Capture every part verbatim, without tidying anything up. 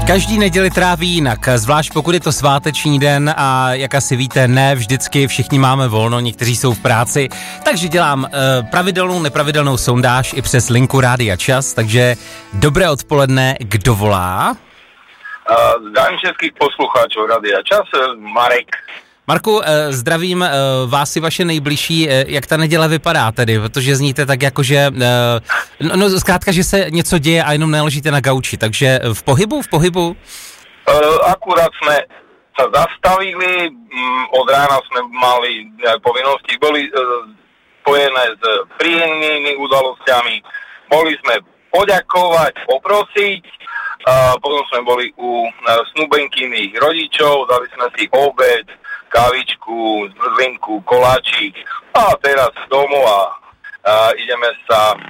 Každý neděli tráví jinak, zvlášť pokud je to sváteční den a jak asi víte, ne vždycky všichni máme volno, někteří jsou v práci, takže dělám uh, pravidelnou, nepravidelnou sondáž i přes linku Rádia Čas, takže dobré odpoledne, kdo volá? Uh, zdravím všetkých poslucháčov Rádia Čas, Marek. Marku, zdravím vás i vaše nejbližší, jak ta neděle vypadá tedy, protože zníte tak jako, že, no, no zkrátka, že se něco děje a jenom neležíte na gauči, takže v pohybu, v pohybu? Akurát jsme sa zastavili, od rána jsme mali povinnosti, boli spojené s príjemnými udalosťami, boli sme poďakovať, poprosiť, a potom sme boli u snúbenkyných rodičov, dali sme si obed, kávičku, zmrzlinku, koláčik a teraz domov a, a ideme sa a,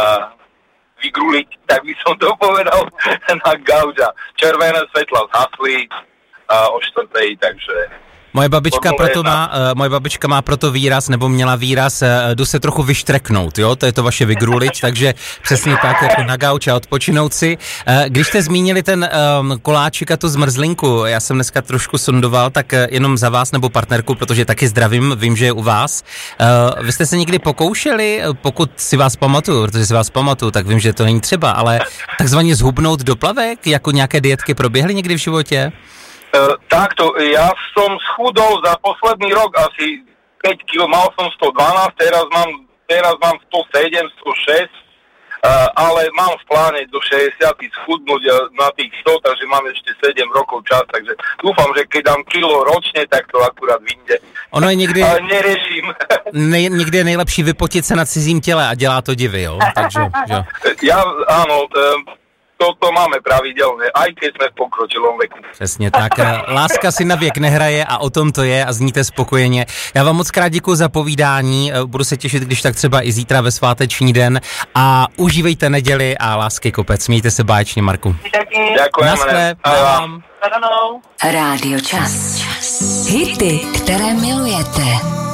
vygruliť, tak by som to povedal, na gauča. Červené svetla zhasli a o štvrtej, takže... Moje babička, proto má, uh, moje babička má proto výraz, nebo měla výraz, uh, jdu se trochu vyštreknout, jo, to je to vaše vygruliť, takže přesně tak, jako na gauč a odpočinout si. Uh, když jste zmínili ten um, koláčik a tu zmrzlinku, já jsem dneska trošku sondoval, tak uh, jenom za vás nebo partnerku, protože taky zdravím, vím, že je u vás. Uh, vy jste se někdy pokoušeli, pokud si vás pamatuju, protože si vás pamatuju, tak vím, že to není třeba, ale takzvaně zhubnout do plavek, jako nějaké dietky proběhly někdy v životě? Uh, takto, ja som schudol za posledný rok asi päť kilogramov, mal som sto dvanásť, teraz mám, teraz mám sto sedem, sto šesť, uh, ale mám v pláne do šesťdesiat schudnúť na tých sto, takže mám ešte sedem rokov čas, takže dúfam, že keď dám kilo ročne, tak to akurát vyjde. Ono je někdy... Ale neriešim. Nej, někdy je nejlepší vypotit se na cizím těle a dělá to divy, jo? Takže, že... Ja, áno, um, toto máme pravidelné, aj keď jsme v pokročilom veku. Přesně tak. Láska si na věk nehraje a o tom to je a zníte spokojeně. Já vám moc krát děkuji za povídání, budu se těšit, když tak třeba i zítra ve sváteční den a užívejte neděli a lásky kopec. Mějte se báječně, Marku. Děkujeme. Naschle. Rádio Čas. Hity, které milujete.